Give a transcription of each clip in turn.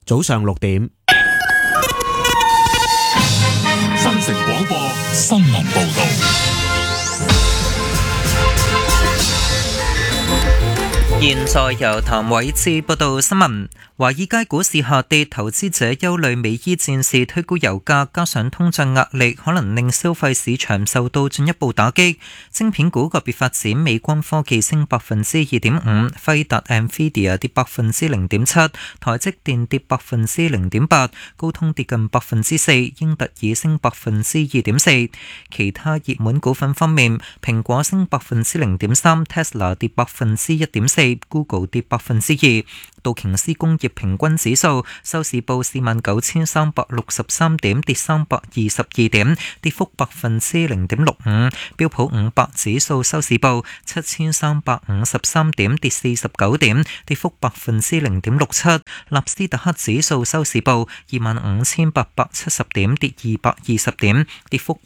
早上6點。 新城廣播新聞報道。 現在由譚偉志報道新聞。華爾街股市下跌，投資者憂慮美伊戰事推高油價，加上通脹壓力，可能令消費市場受到進一步打擊。晶片股個別發展，美光科技升2.5%，輝達 Nvidia 跌0.7%，台積電跌0.8%，高通跌近4%，英特爾升2.4%。其他熱門股份方面，蘋果升0.3%， Tesla 跌1.4%， Google 跌2%。道瓊斯工業平均指數收市報49,363點，跌322點，跌幅0.65%。標普500指數收市報7,353點，跌49點，跌幅0.67%。納斯達克指數收市報25,870點，跌220點，跌幅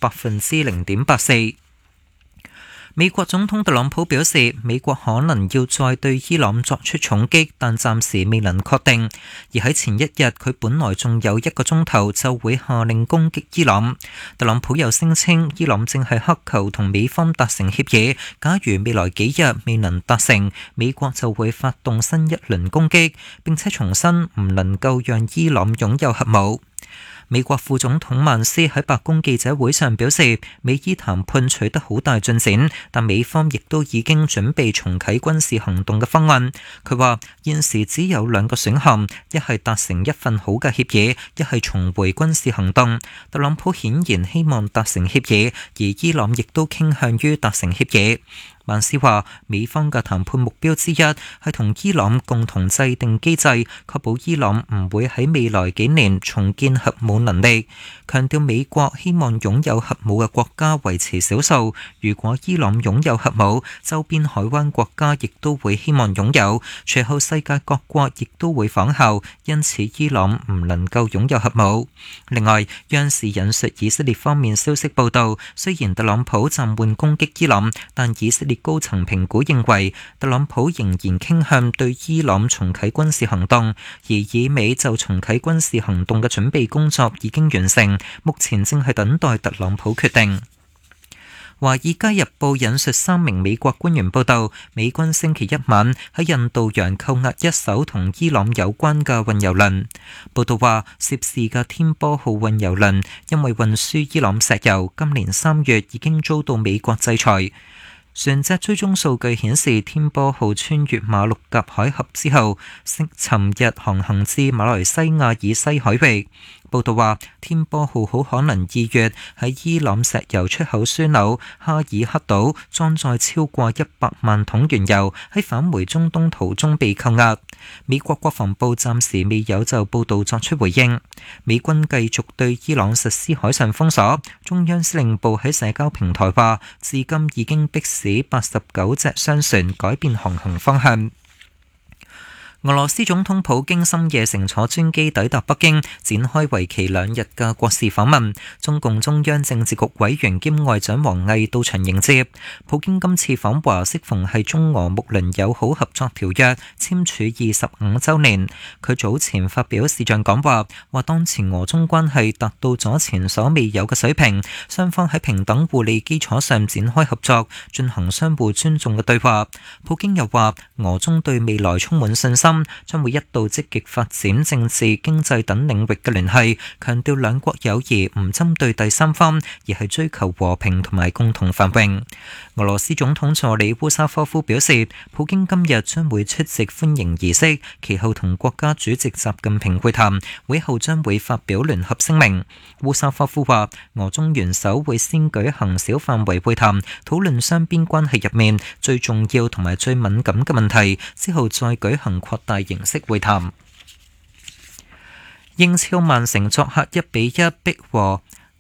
0.84%。美國總統特朗普表示，美國可能要再對伊朗作出重擊，但暫時未能確定。而喺前一日，佢本來仲有1個鐘頭就會下令攻擊伊朗。特朗普又聲稱，伊朗正係乞求同美方達成協議，假如未來幾日未能達成，美國就會發動新一輪攻擊，並且重申唔能夠讓伊朗擁有核武。美國副總統曼斯喺白宮記者會上表示，美伊談判取得好大進展，但美方亦都已經準備重啟軍事行動嘅方案。佢話現時只有2個選項，一係達成一份好嘅協議，一係重回軍事行動。特朗普顯然希望達成協議，而伊朗亦都傾向於達成協議。曼斯話，美方嘅談判目標之一係同伊朗共同制定機制，確保伊朗唔會喺未來幾年重建核武能力。強調美國希望擁有核武嘅國家維持少數，如果伊朗擁有核武，周邊海灣國家亦都會希望擁有，隨後世界各國亦都會仿效，因此伊朗唔能夠擁有核武。另外，央視引述以色列方面消息報道，雖然特朗普暫緩攻擊伊朗，但以色列高層評估認為，特朗普仍然傾向對伊朗重啟軍事行動，而以美就重啟軍事行動嘅準備工作已經完成，目前正係等待特朗普決定。《華爾街日報》引述3名美國官員報道，美軍星期一晚喺印度洋扣押一艘同伊朗有關嘅運油輪。報道話，涉事嘅天波號運油輪因為運輸伊朗石油，今年3月已經遭到美國制裁。船隻追蹤數據顯示，天波號穿越馬六甲海峽之後，尋日航行至馬來西亞以西海域。報道話，天波號好可能2月喺伊朗石油出口樞紐哈爾克島裝載超過100萬桶原油，喺返回中東途中被扣押。美國國防部暫時未有就報道作出回應。美軍繼續對伊朗實施海上封鎖。中央司令部喺社交平台話，至今已經迫使89隻商船改變航行方向。俄羅斯總統普京深夜乘坐專機抵達北京，展開為期2日嘅國事訪問。中共中央政治局委員兼外長王毅到場迎接。普京今次訪華適逢係中俄睦鄰友好合作條約簽署25週年。佢早前發表視像講話，話當前俄中關係達到咗前所未有嘅水平，雙方喺平等互利基礎上展開合作，進行相互尊重嘅對話。普京又話，俄中對未來充滿信心，將會一道積極發展政治、經濟等領域嘅聯繫，強調兩國友誼唔針對第三方，而係追求和平同埋共同繁榮。俄羅斯總統助理烏沙科夫表示，普京今日將會出席歡迎儀式，其後同國家主席習近平會談，會後將會發表聯合聲明。烏沙科夫話，俄中元首會先舉行小範圍會談，討論雙邊關係入面最重要同埋最敏感嘅問題，之後再舉行擴大形式會談。英超曼城作客1-1逼和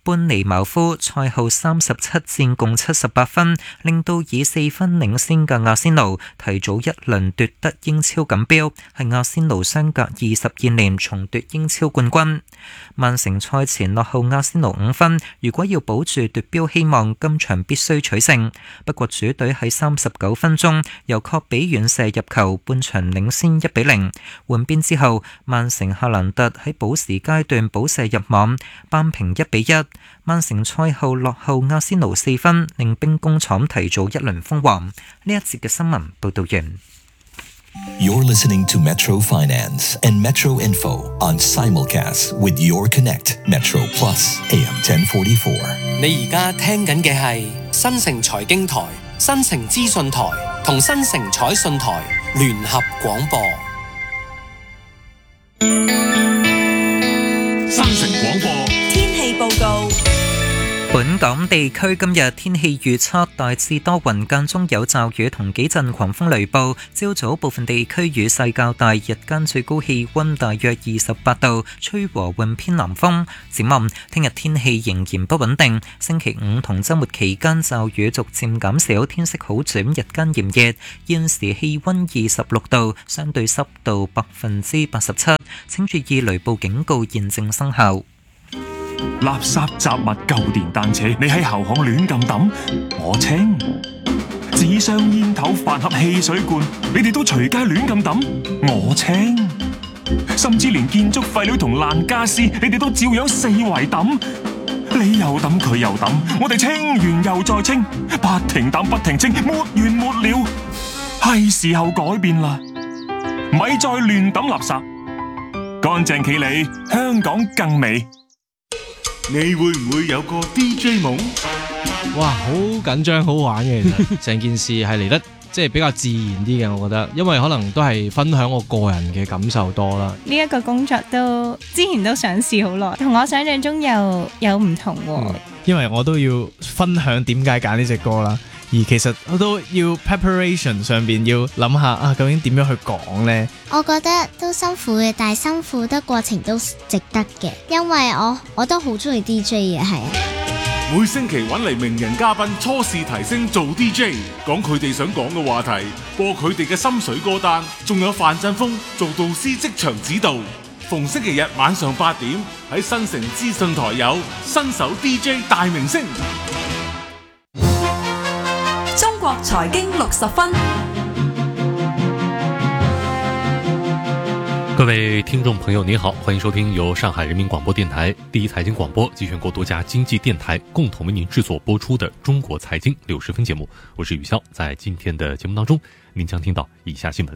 班尼茅夫賽後37戰共78分，令到以4分領先嘅阿仙奴提早一輪奪得英超錦標，係阿仙奴相隔22年重奪英超冠軍。曼城賽前落後阿仙奴5分，如果要保住奪標希望，今場必須取勝。不過主隊喺39分鐘由確比遠射入球，半場領先1-0。換邊之後，曼城夏蘭特喺補時階段補射入網，扳平1-1。曼城賽後落後阿仙奴4分，令兵工廠提早一輪封王。呢一節嘅新聞報道完。 You're listening to Metro Finance and Metro Info on simulcast with Your Connect Metro Plus AM 1044。 你而家聽緊嘅係新城財經台、新城資訊台同新城彩訊台聯合廣播。 新城廣播天氣報告。 本港地區今日天氣預測大致多雲，間中有驟雨同幾陣狂風雷暴。朝早部分地區雨勢較大，日間最高氣溫大約28度，吹和緩偏南風。展望聽日天氣仍然不穩定，星期五同週末期間驟雨逐漸減少，天色好轉，日間炎熱。現時氣溫26度，相對濕度87%，請注意雷暴警告現正生效。 垃圾雜物舊電單車，你喺後巷亂咁抌，我清；紙箱煙頭飯盒汽水罐，你哋都隨街亂咁抌，我清；甚至連建築廢料同爛家私，你哋都照樣四圍抌，你又抌佢又抌，我哋清完又再清，不停抌不停清，沒完沒了。係時候改變啦，咪再亂抌垃圾，乾淨企理，香港更美。 你會唔會有個 DJ 夢？ 哇，好緊張好玩嘅，其實成件事係嚟得即係比較自然啲嘅，我覺得，因為可能都係分享我個人嘅感受多啦。 呢一個工作都之前都想試好耐，同我想象中又有唔同喎。 因為我都要分享點解揀呢隻歌啦，而其實我都要 preparation 上邊要諗下啊，究竟點樣去講呢？ 我覺得都辛苦嘅，但係辛苦得過程都值得嘅，因為我都好中意 DJ 嘅，係啊。 每星期揾嚟名人嘉賓初試提升做 DJ， 講佢哋想講嘅話題，播佢哋嘅心水歌單，仲有范振鋒做導師即場指導。逢星期日晚上8點喺新城資訊台有新手 DJ 大明星。 中國財經60分。 各位听众朋友您好，欢迎收听由上海人民广播电台第一财经广播及全国多家经济电台共同为您制作播出的中国财经60分节目，我是宇潇。在今天的节目当中，您将听到以下新闻。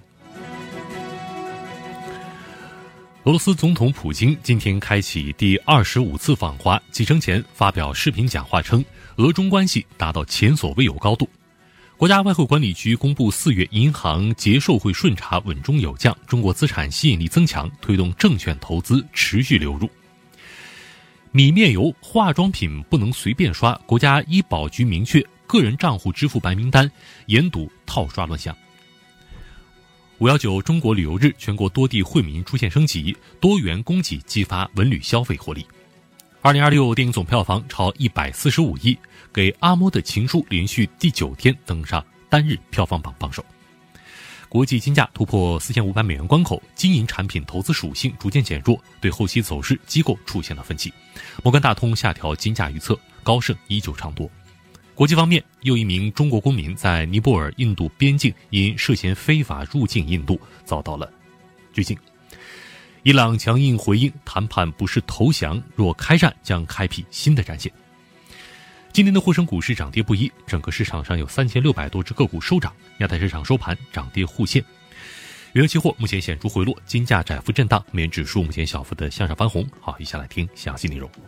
俄罗斯总统普京今天开启第25次访华，启程前发表视频讲话称，俄中关系达到前所未有高度。国家外汇管理局公布4月银行结售汇顺差稳中有降，中国资产吸引力增强，推动证券投资持续流入。米面油、化妆品不能随便刷，国家医保局明确个人账户支付白名单，严堵套刷乱象。519中国旅游日，全国多地惠民出现升级，多元供给激发文旅消费活力。2026电影总票房超145亿，给阿莫的情书连续第9天登上单日票房榜榜首。国际金价突破4500美元关口，金银产品投资属性逐渐减弱，对后期走势机构出现了分歧。摩根大通下调金价预测，高盛依旧唱多。国际方面，又一名中国公民在尼泊尔印度边境因涉嫌非法入境印度遭到了拘禁。伊朗强硬回应，谈判不是投降，若开战将开辟新的战线。今天的沪深股市涨跌不一，整个市场上有3600多只个股收涨，亚太市场收盘涨跌互现。原油期货目前显著回落，金价窄幅震荡，美元指数目前小幅的向上翻红。好，以下来听详细内容。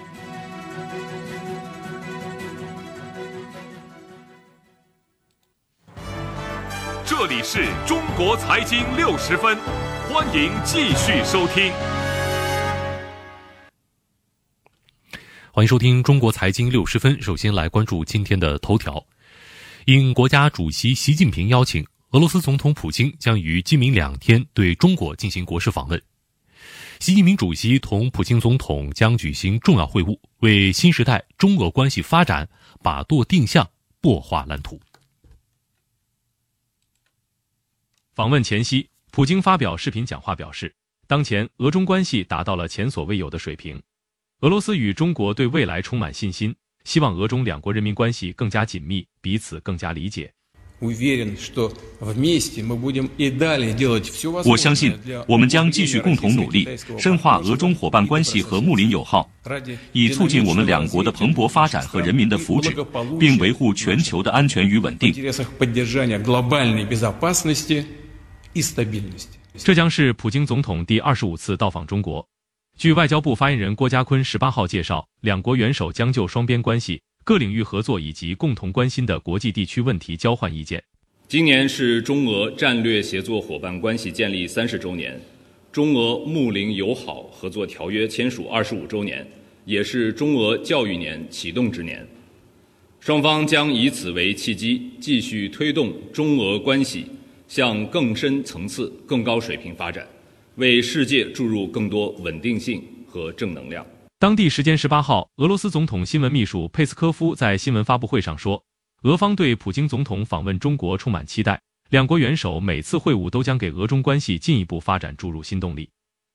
这里是中国财经60分，欢迎继续收听。 欢迎收听中国财经60分，首先来关注今天的头条。应国家主席习近平邀请，俄罗斯总统普京将于今明2天对中国进行国事访问。 习近平主席同普京总统将举行重要会晤，为新时代中俄关系发展把舵定向，擘画蓝图。 访问前夕，普京发表视频讲话表示，当前俄中关系达到了前所未有的水平。俄罗斯与中国对未来充满信心，希望俄中两国人民关系更加紧密，彼此更加理解。 我相信我们将继续共同努力，深化俄中伙伴关系和睦邻友好，以促进我们两国的蓬勃发展和人民的福祉，并维护全球的安全与稳定。 这将是普京总统第25次到访中国。据外交部发言人郭家坤18号介绍，两国元首将就双边关系、各领域合作以及共同关心的国际地区问题交换意见。 今年是中俄战略协作伙伴关系建立30周年，中俄睦邻友好合作条约签署25周年，也是中俄教育年启动之年。双方将以此为契机，继续推动中俄关系向更深层次、更高水平发展，为世界注入更多稳定性和正能量。 当地时间18号，俄罗斯总统新闻秘书佩斯科夫在新闻发布会上说，俄方对普京总统访问中国充满期待，两国元首每次会晤都将给俄中关系进一步发展注入新动力。